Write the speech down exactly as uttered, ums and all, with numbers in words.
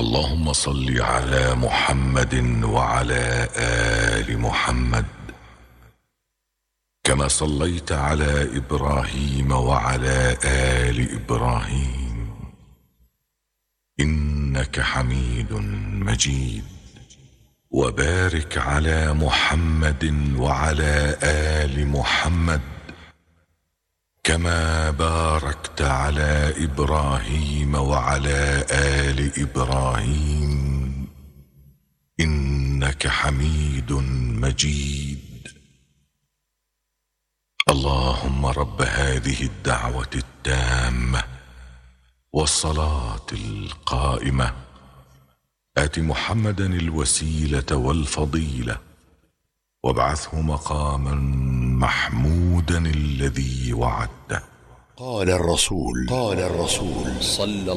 اللهم صل على محمد وعلى آل محمد كما صليت على إبراهيم وعلى آل إبراهيم إنك حميد مجيد. وبارك على محمد وعلى آل محمد كما باركت على إبراهيم وعلى آل إبراهيم إنك حميد مجيد. اللهم رب هذه الدعوة التامة والصلاة القائمة آت محمدا الوسيلة والفضيلة وابعثه مقاما محمودا الذي وعدته. قال الرسول قال الرسول صلى